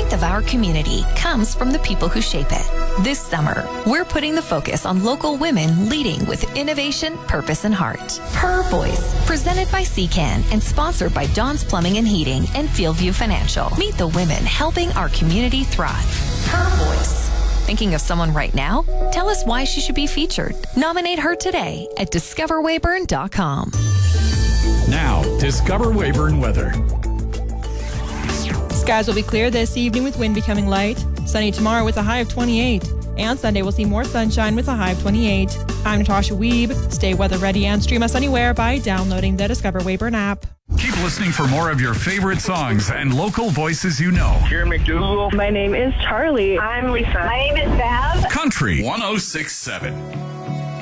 strength of our community comes from the people who shape it. This summer, we're putting the focus on local women leading with innovation, purpose, and heart. Her Voice, presented by CCAN and sponsored by Dawn's Plumbing and Heating and Fieldview Financial. Meet the women helping our community thrive. Her Voice. Thinking of someone right now? Tell us why she should be featured. Nominate her today at discoverwayburn.com. Now, Discover Weyburn weather. Skies will be clear this evening with wind becoming light. Sunny tomorrow with a high of 28. And Sunday we'll see more sunshine with a high of 28. I'm Natasha Weeb. Stay weather ready and stream us anywhere by downloading the Discover Weyburn app. Keep listening for more of your favorite songs and local voices you know. Kieran McDougall. My name is Charlie. I'm Lisa. My name is Bev. Country 106.7.